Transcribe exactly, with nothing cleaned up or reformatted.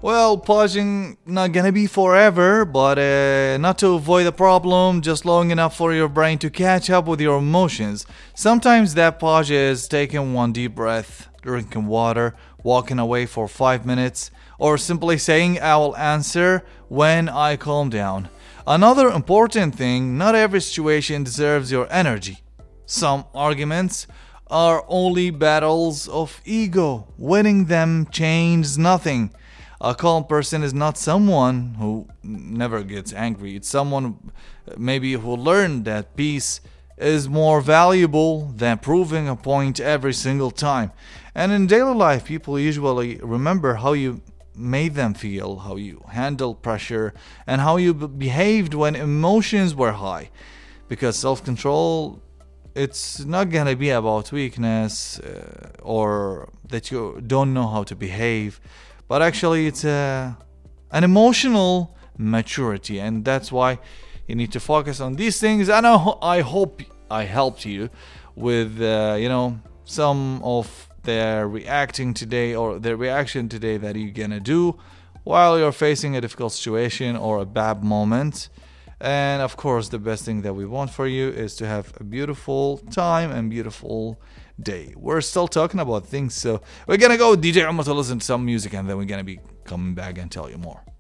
Well, pausing not gonna be forever, but uh, not to avoid the problem, just long enough for your brain to catch up with your emotions. Sometimes that pause is taking one deep breath, drinking water, walking away for five minutes, or simply saying I will answer when I calm down. Another important thing, not every situation deserves your energy. Some arguments are only battles of ego. Winning them changes nothing. A calm person is not someone who never gets angry. It's someone maybe who learned that peace is more valuable than proving a point every single time. And in daily life, people usually remember how you made them feel, how you handled pressure, and how you b- behaved when emotions were high. Because self-control, it's not gonna be about weakness uh, or that you don't know how to behave, but actually it's a, an emotional maturity, and that's why you need to focus on these things. And I, ho- I hope I helped you with uh, you know some of the reacting today or the reaction today that you're gonna do while you're facing a difficult situation or a bad moment. And of course, the best thing that we want for you is to have a beautiful time and beautiful day. We're still talking about things, so we're gonna go with D J Umar to listen to some music, and then we're gonna be coming back and tell you more.